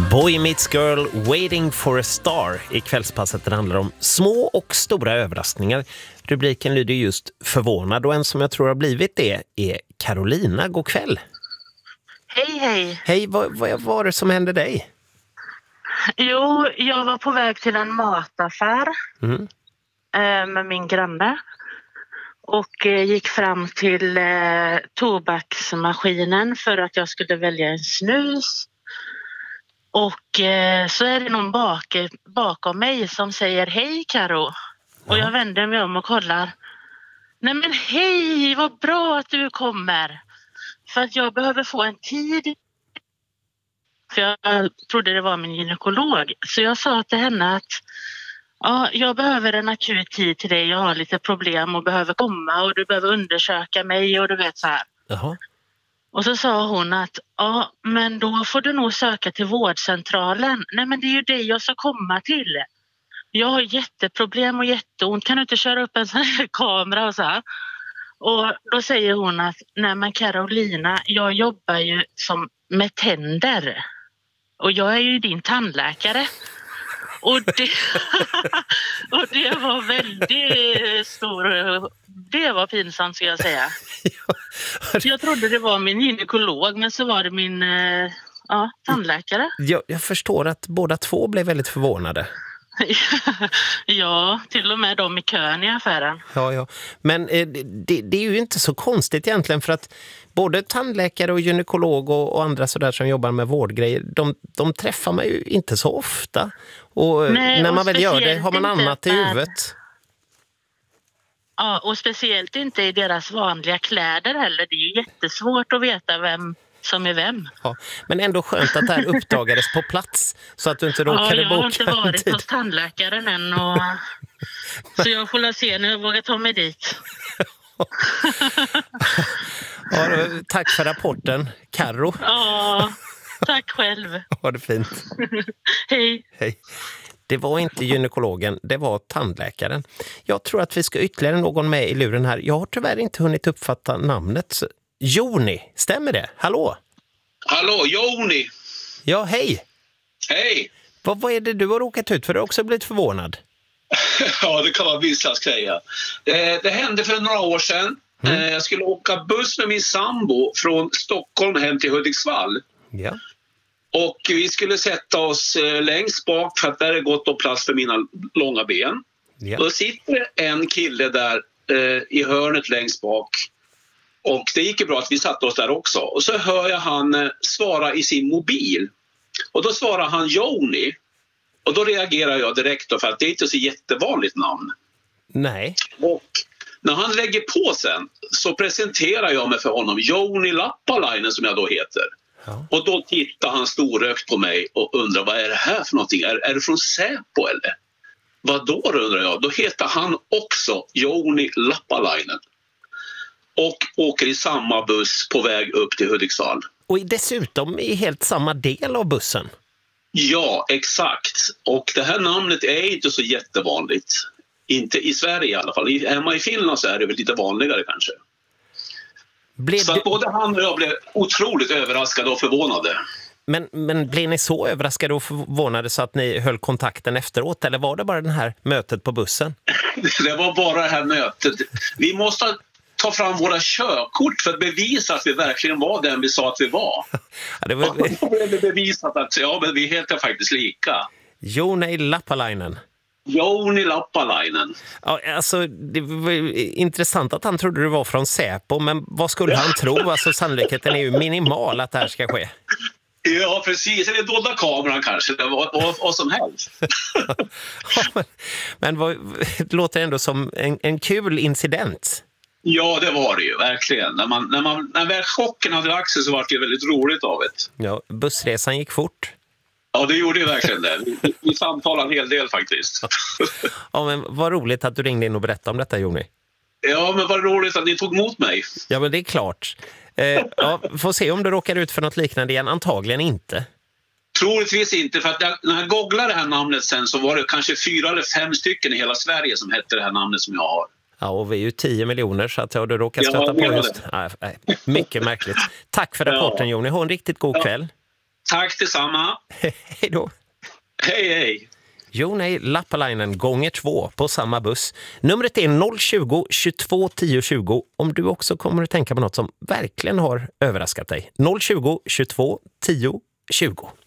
Boy Meets Girl, Waiting for a Star i kvällspasset. Det handlar om små och stora överraskningar. Rubriken lyder just förvånad, och en som jag tror har blivit det är Carolina. God kväll. Hej, hej. Hej, vad var det som hände dig? Jo, jag var på väg till en mataffär med min granne. Och gick fram till tobaksmaskinen för att jag skulle välja en snus. Och så är det någon bakom mig som säger hej Karo. Och jag vänder mig om och kollar. Nej men hej, vad bra att du kommer. För att jag behöver få en tid. För jag trodde det var min gynekolog. Så jag sa till henne att ja, jag behöver en akut tid till dig. Jag har lite problem och behöver komma och du behöver undersöka mig och du vet så här. Jaha. Och så sa hon att ja, men då får du nog söka till vårdcentralen. Nej men det är ju det jag ska komma till. Jag har jätteproblem och jätteont. Kan du inte köra upp en sån här kamera och så här? Och då säger hon att nej men Carolina, jag jobbar ju med tänder. Och jag är ju din tandläkare. Och det, och det var väldigt stor, det var pinsamt ska jag säga. Jag trodde det var min gynekolog, men så var det min tandläkare. Jag förstår att båda två blev väldigt förvånade. Ja, till och med de i kön i affären. Ja. Men det är ju inte så konstigt egentligen, för att både tandläkare och gynekolog och andra sådär som jobbar med vårdgrejer, de träffar man ju inte så ofta. Och nej, när man och väl gör det har man annat i där. huvudet. Ja, och speciellt inte i deras vanliga kläder heller. Det är ju jättesvårt att veta vem som är vem. Ja, men ändå skönt att det här uppdagades på plats så att du inte råkade jag har boka inte varit hos tandläkaren än. Så jag får se när jag vågar ta mig dit. Ja, tack för rapporten, Karo. Ja, tack själv. Ha det fint. Hej. Hej. Det var inte gynekologen, det var tandläkaren. Jag tror att vi ska ytterligare någon med i luren här. Jag har tyvärr inte hunnit uppfatta namnet. Joni, stämmer det? Hallå? Hallå, Joni. Ja, hej. Hej. Vad är det du har råkat ut för? Du har också blivit förvånad. Ja, det kan vara vissa säga. Det hände för några år sedan. Jag skulle åka buss med min sambo från Stockholm hem till Hudiksvall. Ja. Och vi skulle sätta oss längst bak för att där är gott och plats för mina långa ben. Ja. Då sitter en kille där i hörnet längst bak. Och det gick ju bra att vi satte oss där också. Och så hör jag han svara i sin mobil. Och då svarar han Joni. Och då reagerar jag direkt då, för att det är inte så jättevanligt namn. Nej. Och när han lägger på sen så presenterar jag mig för honom, Joni Lappalainen som jag då heter. Ja. Och då tittar han storögt på mig och undrar, vad är det här för någonting? Är det från Säpo eller? Vad då undrar jag? Då heter han också Joni Lappalainen. Och åker i samma buss på väg upp till Hudiksvall. Och dessutom i helt samma del av bussen. Ja, exakt. Och det här namnet är inte så jättevanligt. Inte i Sverige i alla fall. Hemma i Finland så är det väl lite vanligare kanske. Så att både han och jag blev otroligt överraskade och förvånade. Men blev ni så överraskade och förvånade så att ni höll kontakten efteråt? Eller var det bara det här mötet på bussen? Det var bara det här mötet. Vi måste ta fram våra körkort för att bevisa att vi verkligen var den vi sa att vi var. Ja, det var... Och då blev det bevisat att men vi heter faktiskt lika. Joni Lappalainen. Joni Lappalainen. Ja, alltså, det var intressant att han trodde det var från Säpo, men vad skulle han tro? Alltså, sannolikheten är ju minimal att det här ska ske. Ja, precis. Eller dolda kameran kanske. Vad som helst. Men det låter ändå som en kul incident. Ja, det var det ju, verkligen. När väl chocken hade lagt sig så var det väldigt roligt av det. Ja, bussresan gick fort. Ja, det gjorde ju verkligen det. Vi samtalade en hel del faktiskt. Ja, men vad roligt att du ringde in och berättade om detta, Joni. Ja, men vad roligt att ni tog emot mig. Ja, men det är klart. Får se om du råkar ut för något liknande igen. Antagligen inte. Troligtvis inte, för att när jag googlade det här namnet sen så var det kanske 4 eller 5 stycken i hela Sverige som hette det här namnet som jag har. Ja, och vi är ju 10 miljoner så att du råkar stöta på just... Nej, mycket märkligt. Tack för rapporten, Joni. Ha en riktigt god kväll. Tack detsamma. Hej då. Hej, hej. Jo, nej, Lappalainen gånger 2 på samma buss. Numret är 020 22 10 20 om du också kommer att tänka på något som verkligen har överraskat dig. 020 22 10 20.